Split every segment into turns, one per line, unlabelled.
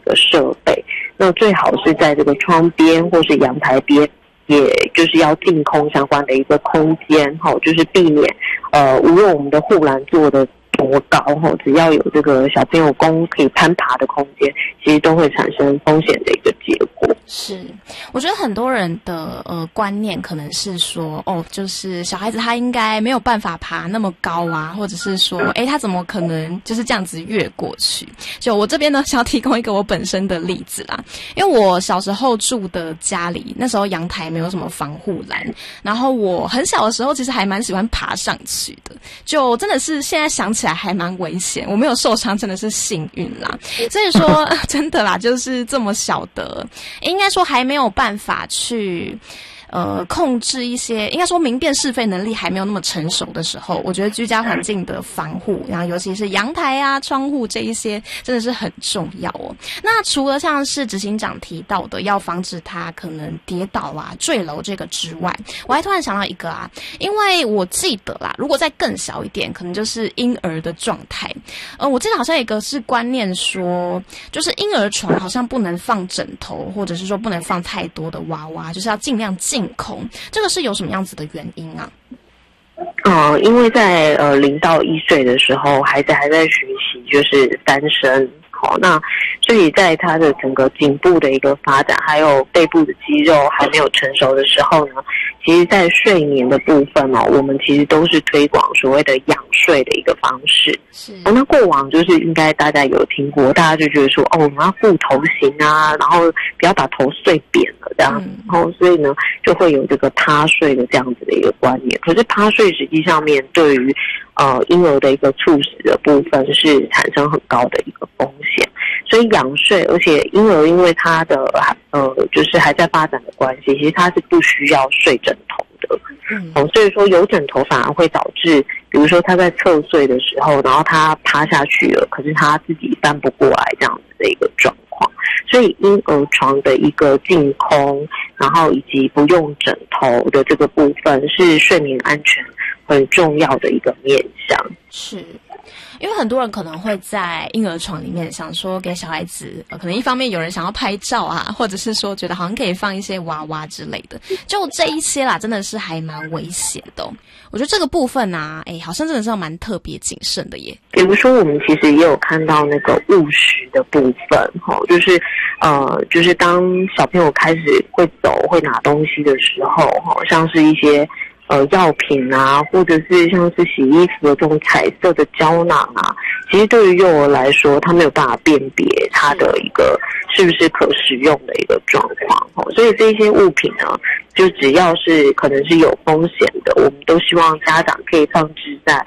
个设备。那最好是在这个窗边或是阳台边，也就是要净空相关的一个空间，就是避免无论我们的护栏做的多高，只要有这个小朋友可以攀爬的空间，其实都会产生风险的一个结果。
是，我觉得很多人的观念可能是说，就是小孩子他应该没有办法爬那么高啊，或者是说，他怎么可能就是这样子越过去？就我这边呢，想要提供一个我本身的例子啦，因为我小时候住的家里，那时候阳台没有什么防护栏，然后我很小的时候其实还蛮喜欢爬上去的，就真的是现在想起来还蛮危险，我没有受伤真的是幸运啦。所以说真的啦，就是这么小的，应该说还没有办法去控制一些，应该说明辨是非能力还没有那么成熟的时候，我觉得居家环境的防护，然后尤其是阳台啊、窗户这一些，真的是很重要哦。那除了像是执行长提到的要防止他可能跌倒啊、坠楼这个之外，我还突然想到一个啊，因为我记得啦，如果再更小一点，可能就是婴儿的状态。我记得好像有一个是观念说，就是婴儿床好像不能放枕头，或者是说不能放太多的娃娃，就是要尽量净空，这个是有什么样子的原因啊？
因为在0到1岁的时候，孩子还在学习，就是单身，那所以在他的整个颈部的一个发展，还有背部的肌肉还没有成熟的时候呢，其实在睡眠的部分我们其实都是推广所谓的仰睡的一个方式。是那过往就是应该大家有听过，大家就觉得说我们要顾头型啊，然后不要把头睡扁了这样，然后所以呢就会有这个趴睡的这样子的一个观念。可是趴睡实际上面对于婴儿的一个猝死的部分是产生很高的一个风险。所以仰睡，而且婴儿因为他的就是还在发展的关系，其实他是不需要睡枕头的。所以说有枕头反而会导致，比如说他在侧睡的时候，然后他趴下去了，可是他自己翻不过来这样子的一个状况。所以婴儿床的一个净空，然后以及不用枕头的这个部分，是睡眠安全很重要的一个面向。
是。因为很多人可能会在婴儿床里面想说给小孩子可能一方面有人想要拍照啊，或者是说觉得好像可以放一些娃娃之类的，就这一些啦，真的是还蛮危险的我觉得这个部分啊，好像真的是要蛮特别谨慎的耶。
比如说我们其实也有看到那个误食的部分就是当小朋友开始会走会拿东西的时候像是一些药品啊，或者是像是洗衣服的这种彩色的胶囊啊，其实对于幼儿来说，他没有办法辨别它的一个是不是可食用的一个状况。所以这些物品呢，就只要是可能是有风险的，我们都希望家长可以放置在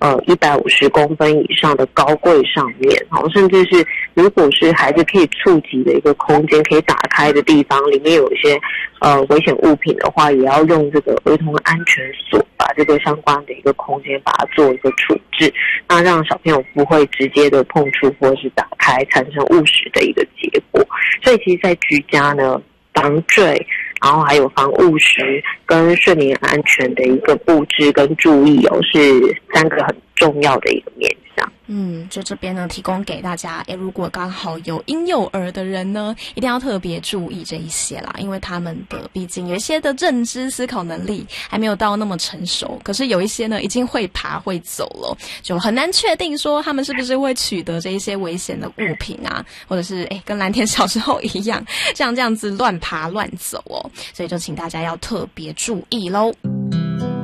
150公分以上的高柜上面，甚至是如果是孩子可以触及的一个空间，可以打开的地方，里面有一些危险物品的话，也要用这个儿童安全锁把这个相关的一个空间把它做一个处置，那让小朋友不会直接的碰触或是打开，产生误食的一个结果。所以其实在居家呢，防坠，然后还有防误食跟睡眠安全的一个布置跟注意是3个很重要的一个面向。
就这边呢提供给大家，如果刚好有婴幼儿的人呢，一定要特别注意这一些啦，因为他们的毕竟有一些的认知思考能力还没有到那么成熟，可是有一些呢已经会爬会走了，就很难确定说他们是不是会取得这一些危险的物品啊，或者是跟蓝天小时候一样这样子乱爬乱走所以就请大家要特别注意咯。